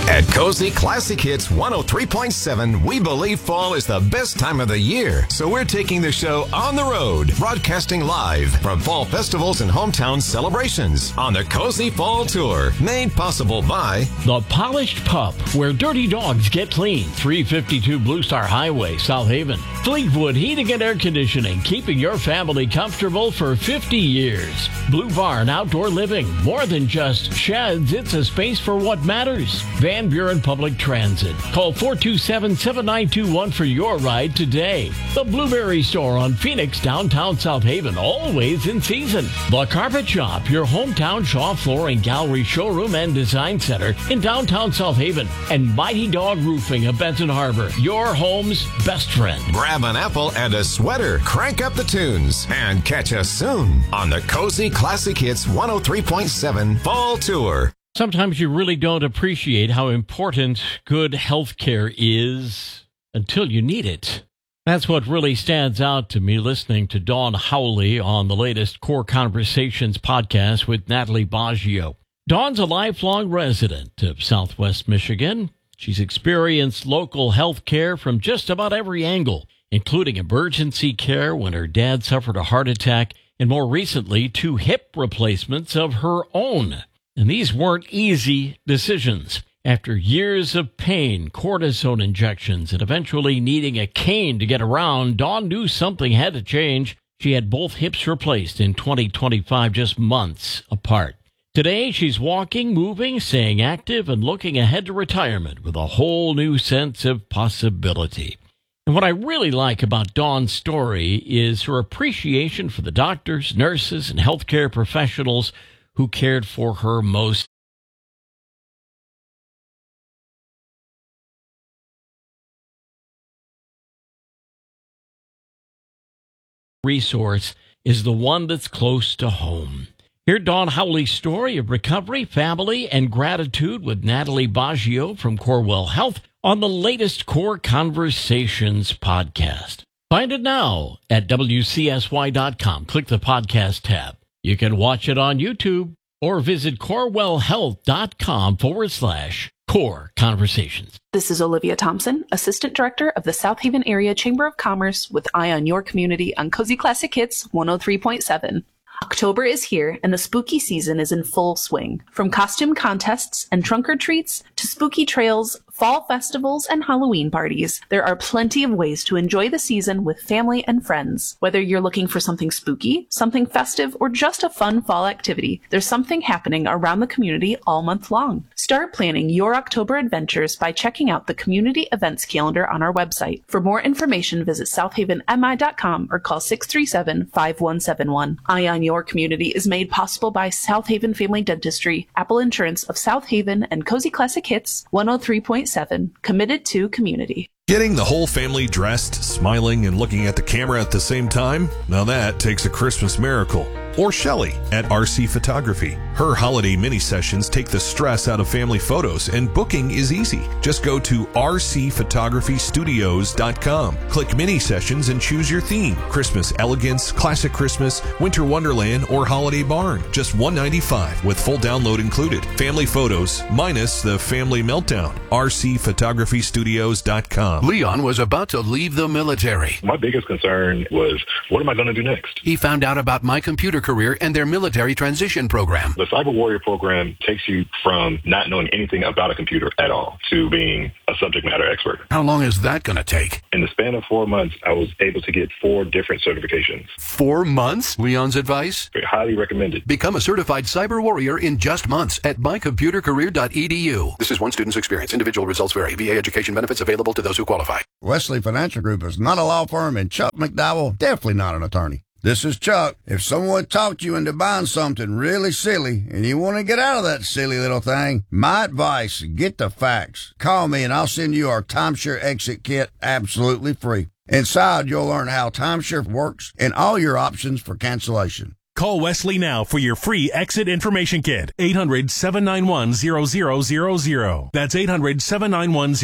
At Cozy Classic Hits 103.7, we believe fall is the best time of the year. So we're taking the show on the road, broadcasting live from fall festivals and hometown celebrations on the Cozy Fall Tour, made possible by The Polished Pup, where dirty dogs get clean. 352 Blue Star Highway, South Haven. Fleetwood Heating and Air Conditioning, keeping your family comfortable for 50 years. Blue Barn Outdoor Living, more than just sheds, it's a space for what matters. Van Buren Public Transit. Call 427-7921 for your ride today. The Blueberry Store on Phoenix, downtown South Haven, always in season. The Carpet Shop, your hometown Shaw Flooring Gallery showroom and design center in downtown South Haven. And Mighty Dog Roofing of Benton Harbor, your home's best friend. Grab an apple and a sweater, crank up the tunes, and catch us soon on the Cozy Classic Hits 103.7 Fall Tour. Sometimes you really don't appreciate how important good health care is until you need it. That's what really stands out to me listening to Dawn Howley on the latest Core Conversations podcast with Natalie Baggio. Dawn's a lifelong resident of Southwest Michigan. She's experienced local health care from just about every angle, including emergency care when her dad suffered a heart attack, and more recently, 2 hip replacements of her own. And these weren't easy decisions. After years of pain, cortisone injections, and eventually needing a cane to get around, Dawn knew something had to change. She had both hips replaced in 2025, just months apart. Today, she's walking, moving, staying active, and looking ahead to retirement with a whole new sense of possibility. And what I really like about Dawn's story is her appreciation for the doctors, nurses, and healthcare professionals who cared for her most. Resource is the one that's close to home. Hear Dawn Howley's story of recovery, family, and gratitude with Natalie Baggio from Corewell Health on the latest Core Conversations podcast. Find it now at WCSY.com. Click the podcast tab. You can watch it on YouTube or visit corewellhealth.com/Core Conversations. This is Olivia Thompson, Assistant Director of the South Haven Area Chamber of Commerce with Eye on Your Community on Cozy Classic Hits 103.7. October is here and the spooky season is in full swing. From costume contests and trunk or treats to spooky trails, fall festivals, and Halloween parties, there are plenty of ways to enjoy the season with family and friends. Whether you're looking for something spooky, something festive, or just a fun fall activity, there's something happening around the community all month long. Start planning your October adventures by checking out the community events calendar on our website. For more information, visit southavenmi.com or call 637-5171. Eye on Your Community is made possible by South Haven Family Dentistry, Apple Insurance of South Haven, and Cozy Classic Hits 103.7, committed to community. Getting the whole family dressed, smiling, and looking at the camera at the same time? Now that takes a Christmas miracle. Or Shelley at RC Photography. Her holiday mini sessions take the stress out of family photos, and booking is easy. Just go to rcphotographystudios.com. Click mini sessions and choose your theme: Christmas elegance, classic Christmas, winter wonderland, or holiday barn. Just $195 with full download included. Family photos minus the family meltdown. rcphotographystudios.com. Leon was about to leave the military. My biggest concern was, what am I going to do next? He found out about My Computer Career and their military transition program. The Cyber Warrior program takes you from not knowing anything about a computer at all to being a subject matter expert. How long is that going to take? In the span of 4 months, I was able to get 4 different certifications. 4 months? Leon's advice? Highly recommended. Become a certified cyber warrior in just months at mycomputercareer.edu. This is one student's experience. Individual results vary. VA education benefits available to those who qualify. Wesley Financial Group is not a law firm, and Chuck McDowell definitely not an attorney. This is Chuck. If someone talked you into buying something really silly and you want to get out of that silly little thing, my advice, get the facts. Call me and I'll send you our timeshare exit kit absolutely free. Inside, you'll learn how timeshare works and all your options for cancellation. Call Wesley now for your free exit information kit. 800-791-0000. That's 800-791-0000.